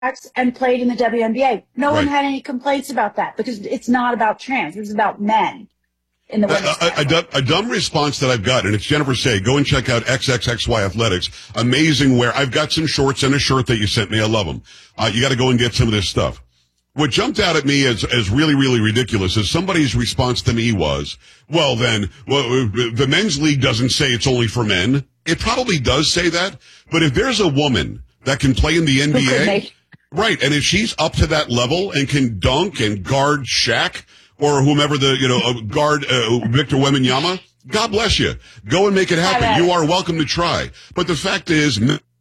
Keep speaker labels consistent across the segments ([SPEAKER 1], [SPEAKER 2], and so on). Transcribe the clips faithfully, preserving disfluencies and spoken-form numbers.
[SPEAKER 1] and played in the W N B A. No
[SPEAKER 2] right.
[SPEAKER 1] one had any complaints about that because it's not about trans. It's about men in the women's
[SPEAKER 2] a, a, a, dumb, a dumb response that I've got, and it's Jennifer Say, go and check out X X X Y Athletics. Amazing wear. I've got some shorts and a shirt that you sent me. I love them. Uh, you got to go and get some of this stuff. What jumped out at me as, as really, really ridiculous is somebody's response to me was, well then, well, the men's league doesn't say it's only for men. It probably does say that, but if there's a woman that can play in the N B A, right, and if she's up to that level and can dunk and guard Shaq or whomever the, you know, uh, guard uh, Victor Wembanyama, God bless you. Go and make it happen. You are welcome to try. But the fact is,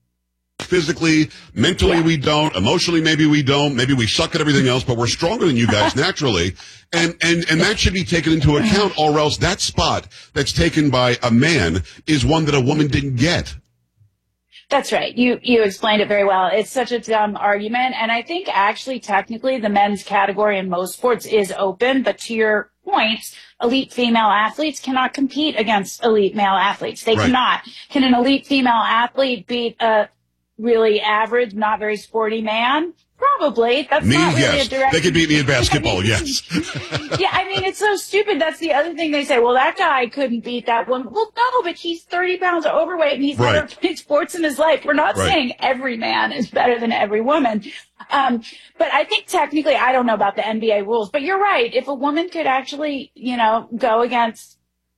[SPEAKER 2] physically, mentally yeah. we don't, emotionally maybe we don't, maybe we suck at everything else, but we're stronger than you guys naturally. And, and, and that should be taken into account, or else that spot that's taken by a man is one that a woman didn't get.
[SPEAKER 1] That's right. You you explained it very well. It's such a dumb argument. And I think actually technically the men's category in most sports is open. But to your point, elite female athletes cannot compete against elite male athletes. They right. cannot. Can an elite female athlete beat a really average, not very sporty man? Probably. That's
[SPEAKER 2] me,
[SPEAKER 1] not really
[SPEAKER 2] yes.
[SPEAKER 1] a direct.
[SPEAKER 2] They could beat me in basketball,
[SPEAKER 1] I mean,
[SPEAKER 2] yes.
[SPEAKER 1] yeah, I mean, it's so stupid. That's the other thing they say. Well, that guy couldn't beat that woman. Well, no, but he's thirty pounds overweight and he's
[SPEAKER 2] right.
[SPEAKER 1] never played sports in his life. We're not
[SPEAKER 2] right.
[SPEAKER 1] saying every man is better than every woman. Um, but I think technically, I don't know about the N B A rules, but you're right. If a woman could actually, you know, go against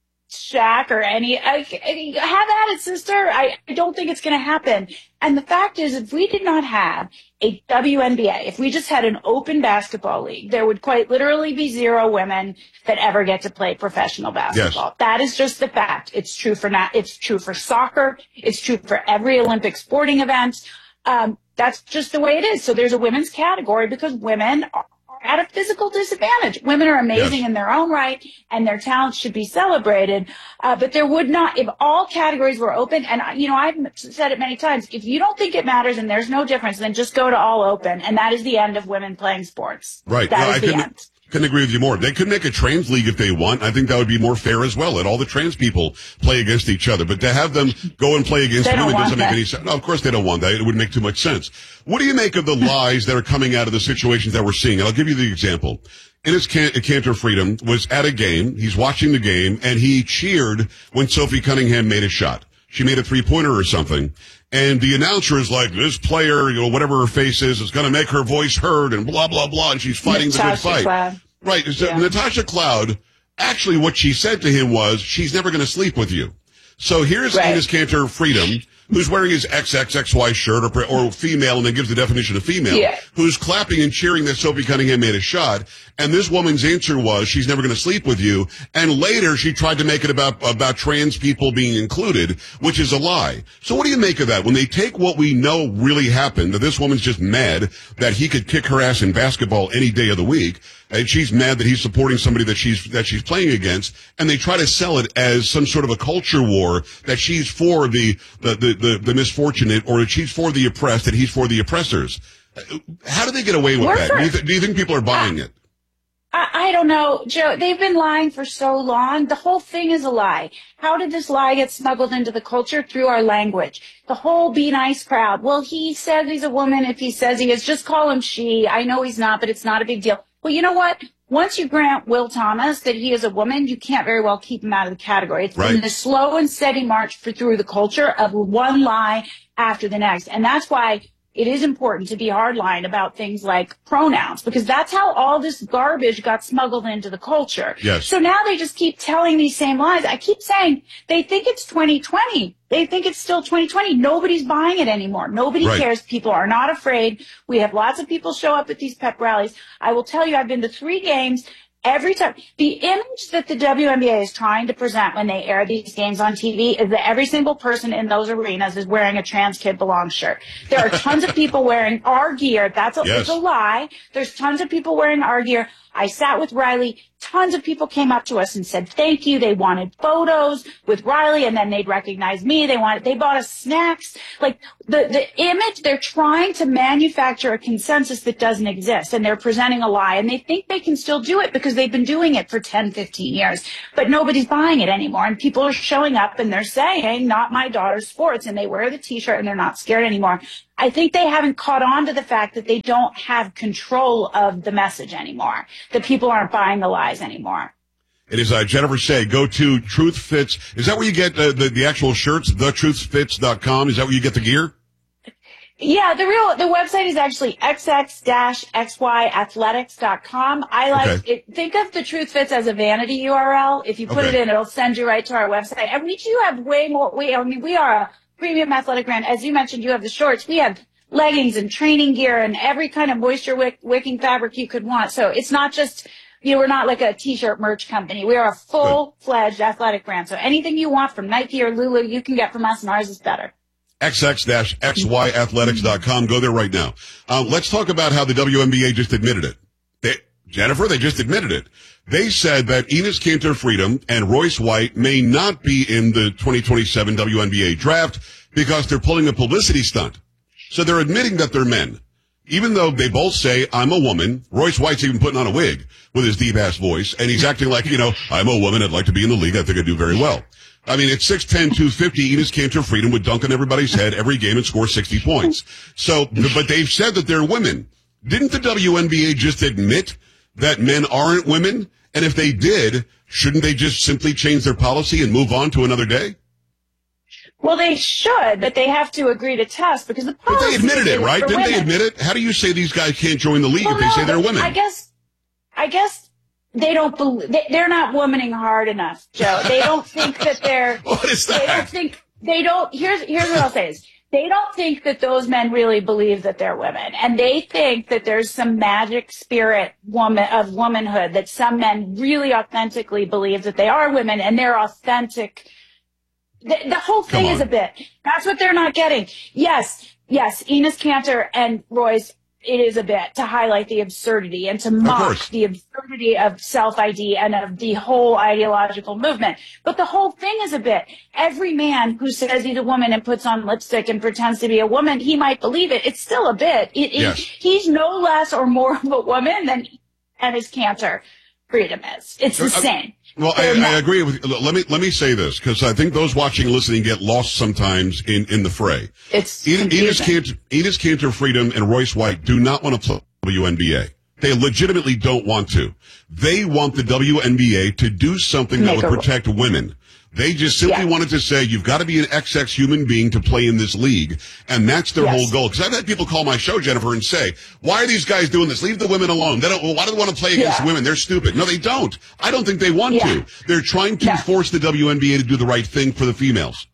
[SPEAKER 1] Shaq or any, I, I, have at it, sister. I, I don't think it's going to happen. And the fact is, if we did not have a W N B A, if we just had an open basketball league, there would quite literally be zero women that ever get to play professional basketball.
[SPEAKER 2] Yes.
[SPEAKER 1] That is just the fact. It's true for not, it's true for soccer. It's true for every Olympic sporting event. Um, that's just the way it is. So there's a women's category because women are at a physical disadvantage. Women are amazing
[SPEAKER 2] yes.
[SPEAKER 1] in their own right, and their talents should be celebrated. Uh, but there would not, if all categories were open, and, you know, I've said it many times, if you don't think it matters and there's no difference, then just go to all open, and that is the end of women playing sports.
[SPEAKER 2] Right.
[SPEAKER 1] That
[SPEAKER 2] no,
[SPEAKER 1] is
[SPEAKER 2] I
[SPEAKER 1] the
[SPEAKER 2] couldn't,
[SPEAKER 1] end.
[SPEAKER 2] couldn't agree with you more. They could make a trans league if they want. I think that would be more fair as well. Let all the trans people play against each other. But to have them go and play against women doesn't make any sense. No, of course they don't want that. It would make too much sense. What do you make of the lies that are coming out of the situations that we're seeing? And I'll give you the example. Enes Kanter Freedom was at a game. He's watching the game, and he cheered when Sophie Cunningham made a shot. She made a three-pointer or something. And the announcer is like, this player, you know, whatever her face is, is going to make her voice heard and blah, blah, blah. And she's fighting
[SPEAKER 1] Natasha
[SPEAKER 2] the good fight.
[SPEAKER 1] Cloud.
[SPEAKER 2] Right. So
[SPEAKER 1] yeah.
[SPEAKER 2] Natasha Cloud, actually what she said to him was, she's never going to sleep with you. So here's
[SPEAKER 1] right.
[SPEAKER 2] Enes Kanter Freedom, who's wearing his X X X Y shirt, or, or female, and then gives the definition of female,
[SPEAKER 1] yeah.
[SPEAKER 2] who's clapping and cheering that Sophie Cunningham made a shot. And this woman's answer was, she's never going to sleep with you. And later she tried to make it about, about trans people being included, which is a lie. So what do you make of that? When they take what we know really happened, that this woman's just mad that he could kick her ass in basketball any day of the week, and she's mad that he's supporting somebody that she's, that she's playing against, and they try to sell it as some sort of a culture war, that she's for the, the, the, the, the misfortunate, or that she's for the oppressed, and he's for the oppressors. How do they get away with
[SPEAKER 1] We're
[SPEAKER 2] that?
[SPEAKER 1] For,
[SPEAKER 2] do, you th- do you think people are buying it?
[SPEAKER 1] I, I don't know, Joe. They've been lying for so long. The whole thing is a lie. How did this lie get smuggled into the culture? Through our language. The whole be nice crowd. Well, he says he's a woman if he says he is. Just call him she. I know he's not, but it's not a big deal. Well, you know what? Once you grant Will Thomas that he is a woman, you can't very well keep him out of the category. It's
[SPEAKER 2] right.
[SPEAKER 1] been this slow and steady march for, through the culture of one lie after the next. And that's why it is important to be hardline about things like pronouns, because that's how all this garbage got smuggled into the culture.
[SPEAKER 2] Yes.
[SPEAKER 1] So now they just keep telling these same lies. I keep saying they think it's twenty twenty. They think it's still twenty twenty. Nobody's buying it anymore. Nobody
[SPEAKER 2] right.
[SPEAKER 1] cares. People are not afraid. We have lots of people show up at these pep rallies. I will tell you, I've been to three games. Every time, the image that the W N B A is trying to present when they air these games on T V is that every single person in those arenas is wearing a Trans Kid Belongs shirt. There are tons of people wearing our gear. That's a,
[SPEAKER 2] yes.
[SPEAKER 1] it's a lie. There's tons of people wearing our gear. I sat with Riley. Tons of people came up to us and said thank you. They wanted photos with Riley, and then they'd recognize me. They wanted, they bought us snacks. Like the, the image, they're trying to manufacture a consensus that doesn't exist, and they're presenting a lie, and they think they can still do it because they've been doing it for ten, fifteen years, but nobody's buying it anymore. And people are showing up and they're saying, not my daughter's sports, and they wear the t-shirt and they're not scared anymore. I think they haven't caught on to the fact that they don't have control of the message anymore, that people aren't buying the lies anymore.
[SPEAKER 2] It is uh, Jennifer Shea. Go to Truth Fits. Is that where you get uh, the, the actual shirts, the truth fits dot com? Is that where you get the gear?
[SPEAKER 1] Yeah, the real, the website is actually x x x y athletics dot com. I like
[SPEAKER 2] Okay.
[SPEAKER 1] it. Think of the Truth Fits as a vanity U R L. If you put
[SPEAKER 2] Okay.
[SPEAKER 1] it in, it'll send you right to our website. And we do have way more, we, I mean, we are a premium athletic brand. As you mentioned, you have the shorts. We have leggings and training gear and every kind of moisture wick, wicking fabric you could want. So it's not just, you know, we're not like a t-shirt merch company. We are a full-fledged athletic brand. So anything you want from Nike or Lulu, you can get from us, and ours is better.
[SPEAKER 2] x x x y athletics dot com. Go there right now. Uh, let's talk about how the W N B A just admitted it. They, Jennifer, they just admitted it. They said that Enes Kanter Freedom and Royce White may not be in the twenty twenty-seven W N B A draft because they're pulling a publicity stunt. So they're admitting that they're men. Even though they both say, I'm a woman. Royce White's even putting on a wig with his deep-ass voice, and he's acting like, you know, I'm a woman, I'd like to be in the league, I think I'd do very well. I mean, at six ten, two fifty, Enes Kanter Freedom would dunk on everybody's head every game and score sixty points. So, but they've said that they're women. Didn't the W N B A just admit that men aren't women? And if they did, shouldn't they just simply change their policy and move on to another day?
[SPEAKER 1] Well, they should, but they have to agree to test because the
[SPEAKER 2] But
[SPEAKER 1] policy
[SPEAKER 2] they admitted it,
[SPEAKER 1] is
[SPEAKER 2] right?
[SPEAKER 1] for
[SPEAKER 2] Didn't they
[SPEAKER 1] women.
[SPEAKER 2] admit it? How do you say these guys can't join the league
[SPEAKER 1] Well,
[SPEAKER 2] if they
[SPEAKER 1] no,
[SPEAKER 2] say they're women?
[SPEAKER 1] I guess, I guess they don't believe, they, they're not womaning hard enough, Joe. They don't think that they're,
[SPEAKER 2] What is
[SPEAKER 1] they don't
[SPEAKER 2] that?
[SPEAKER 1] think, they don't, here's, here's what I'll say is, they don't think that those men really believe that they're women. And they think that there's some magic spirit woman of womanhood, that some men really authentically believe that they are women and they're authentic. The, the whole thing
[SPEAKER 2] Come
[SPEAKER 1] is
[SPEAKER 2] on.
[SPEAKER 1] a bit. That's what they're not getting. Yes, yes, Enes Kanter and Royce, it is a bit to highlight the absurdity and to mock
[SPEAKER 2] course.
[SPEAKER 1] the absurdity of self-I D and of the whole ideological movement. But the whole thing is a bit. Every man who says he's a woman and puts on lipstick and pretends to be a woman, he might believe it. It's still a bit. It, it,
[SPEAKER 2] Yes.
[SPEAKER 1] He's no less or more of a woman than Enes Kanter Freedom is. It's the
[SPEAKER 2] Uh,
[SPEAKER 1] same.
[SPEAKER 2] Well, I,
[SPEAKER 1] They're
[SPEAKER 2] I
[SPEAKER 1] not-
[SPEAKER 2] agree with you. Let me, let me say this, because I think those watching and listening get lost sometimes in, in the fray.
[SPEAKER 1] It's
[SPEAKER 2] Enes
[SPEAKER 1] confusing.
[SPEAKER 2] Kanter, Enes Kanter Freedom and Royce White do not want to play W N B A. They legitimately don't want to. They want the W N B A to do something that
[SPEAKER 1] Make
[SPEAKER 2] would
[SPEAKER 1] a-
[SPEAKER 2] protect women. They just simply
[SPEAKER 1] Yeah.
[SPEAKER 2] wanted to say, you've got to be an X X human being to play in this league. And that's their
[SPEAKER 1] Yes.
[SPEAKER 2] whole goal. Because I've had people call my show, Jennifer, and say, why are these guys doing this? Leave the women alone. They don't, why do they want to play against
[SPEAKER 1] Yeah.
[SPEAKER 2] women? They're stupid. No, they don't. I don't think they want
[SPEAKER 1] Yeah.
[SPEAKER 2] to. They're trying to
[SPEAKER 1] No.
[SPEAKER 2] force the W N B A to do the right thing for the females.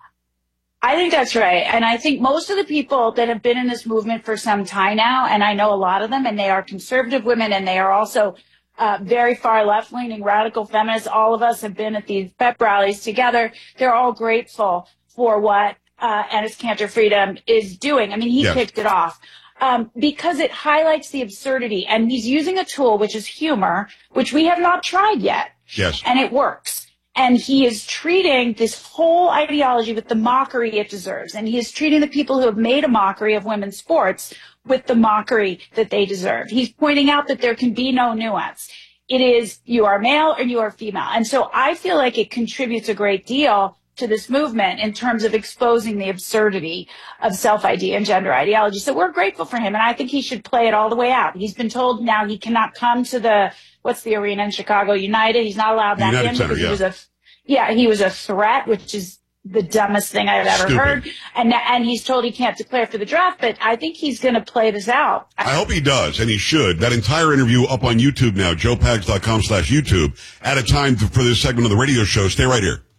[SPEAKER 1] I think that's right. And I think most of the people that have been in this movement for some time now, and I know a lot of them, and they are conservative women, and they are also uh, very far left-leaning radical feminists. All of us have been at these pep rallies together. They're all grateful for what uh, Enes Kanter Freedom is doing. I mean, he
[SPEAKER 2] Yes.
[SPEAKER 1] kicked it off. Um, because it highlights the absurdity. And he's using a tool, which is humor, which we have not tried yet.
[SPEAKER 2] Yes.
[SPEAKER 1] And it works. And he is treating this whole ideology with the mockery it deserves. And he is treating the people who have made a mockery of women's sports with the mockery that they deserve. He's pointing out that there can be no nuance. It is you are male or you are female. And so I feel like it contributes a great deal to this movement in terms of exposing the absurdity of self-I D and gender ideology. So we're grateful for him. And I think he should play it all the way out. He's been told now he cannot come to the, what's the arena in Chicago, United. He's not allowed back
[SPEAKER 2] United
[SPEAKER 1] in
[SPEAKER 2] Center,
[SPEAKER 1] because
[SPEAKER 2] yeah.
[SPEAKER 1] he was a, yeah, he was a threat, which is the dumbest thing I've ever
[SPEAKER 2] Stupid.
[SPEAKER 1] heard. And, and he's told he can't declare for the draft, but I think he's going to play this out.
[SPEAKER 2] I hope he does, and he should. That entire interview up on YouTube now, joe pags dot com slash YouTube, at a time for this segment of the radio show. Stay right here.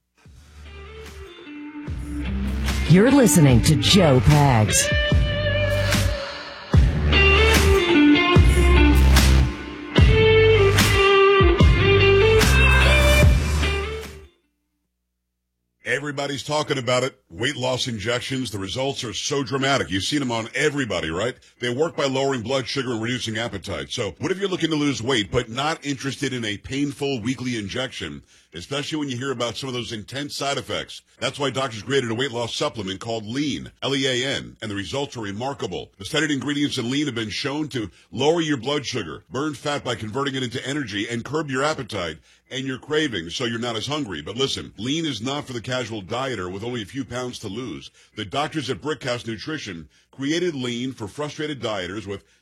[SPEAKER 3] You're listening to Joe Pags.
[SPEAKER 2] Everybody's talking about it. Weight loss injections. The results are so dramatic. You've seen them on everybody, right? They work by lowering blood sugar and reducing appetite. So what if you're looking to lose weight but not interested in a painful weekly injection? especially when you hear about some of those intense side effects. That's why doctors created a weight loss supplement called Lean, L E A N, and the results are remarkable. The studied ingredients in Lean have been shown to lower your blood sugar, burn fat by converting it into energy, and curb your appetite and your cravings so you're not as hungry. But listen, Lean is not for the casual dieter with only a few pounds to lose. The doctors at Brickhouse Nutrition created Lean for frustrated dieters with